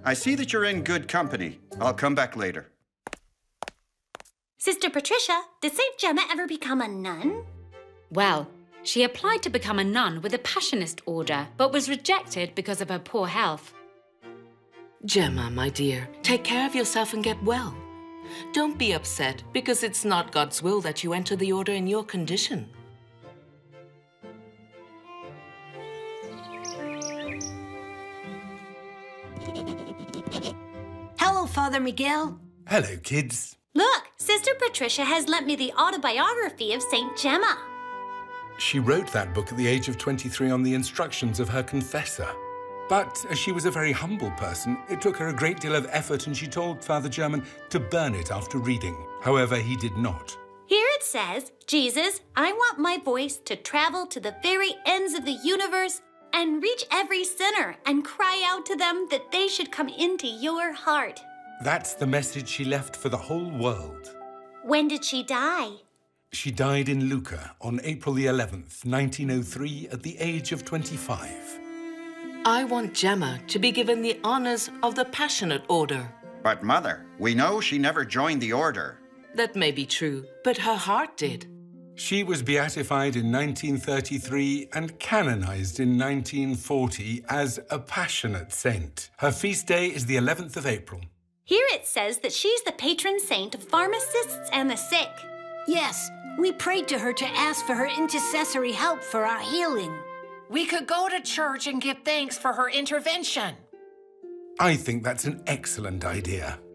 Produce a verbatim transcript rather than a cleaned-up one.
I see that you're in good company. I'll come back later. Sister Patricia, did Saint Gemma ever become a nun? Well, she applied to become a nun with the Passionist order, but was rejected because of her poor health. Gemma, my dear, take care of yourself and get well. Don't be upset, because it's not God's will that you enter the order in your condition. Hello, Father Miguel. Hello, kids. Look, Sister Patricia has lent me the autobiography of Saint Gemma. She wrote that book at the age of twenty-three on the instructions of her confessor. But as she was a very humble person, it took her a great deal of effort, and she told Father German to burn it after reading. However, he did not. Here it says, Jesus, I want my voice to travel to the very ends of the universe and reach every sinner and cry out to them that they should come into your heart. That's the message she left for the whole world. When did she die? She died in Lucca on April the eleventh, nineteen oh three, at the age of twenty-five. I want Gemma to be given the honors of the Passionate Order. But, Mother, we know she never joined the order. That may be true, but her heart did. She was beatified in nineteen thirty-three and canonized in nineteen forty as a Passionate Saint. Her feast day is the eleventh of April. Here it says that she's the patron saint of pharmacists and the sick. Yes, we prayed to her to ask for her intercessory help for our healing. We could go to church and give thanks for her intervention. I think that's an excellent idea.